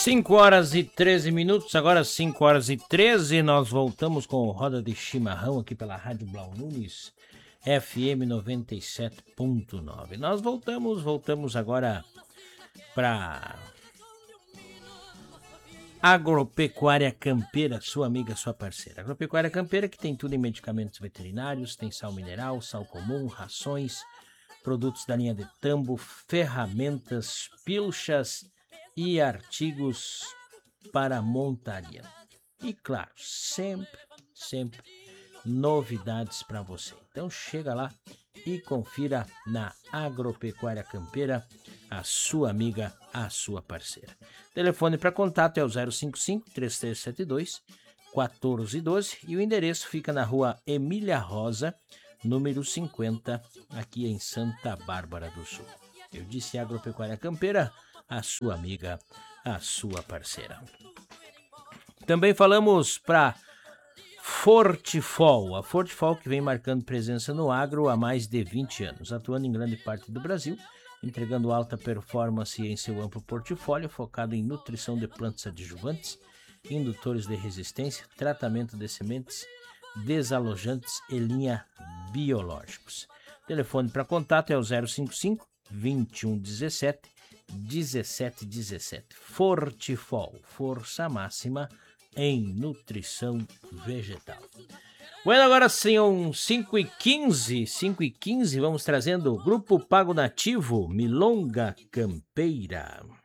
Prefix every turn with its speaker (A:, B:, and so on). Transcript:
A: 5h13, agora 5h13, nós voltamos com o Roda de Chimarrão aqui pela Rádio Blau Nunes, FM 97.9. Nós voltamos agora para Agropecuária Campeira, sua amiga, sua parceira. Agropecuária Campeira que tem tudo em medicamentos veterinários, tem sal mineral, sal comum, rações, produtos da linha de tambo, ferramentas, pilchas e artigos para montaria. E claro, sempre novidades para você. Então chega lá e confira na Agropecuária Campeira, a sua amiga, a sua parceira. Telefone para contato é o 055-3372-1412 e o endereço fica na rua Emília Rosa, número 50, aqui em Santa Bárbara do Sul. Eu disse Agropecuária Campeira, a sua amiga, a sua parceira. Também falamos para Fortifol, a Fortifol que vem marcando presença no agro há mais de 20 anos, atuando em grande parte do Brasil, entregando alta performance em seu amplo portfólio, focado em nutrição de plantas adjuvantes, indutores de resistência, tratamento de sementes, desalojantes e linha biológicos. Telefone para contato é o 055 2117 1717. Fortifol, força máxima em nutrição vegetal. Bueno, agora são 5h15, vamos trazendo o Grupo Pago Nativo, Milonga Campeira.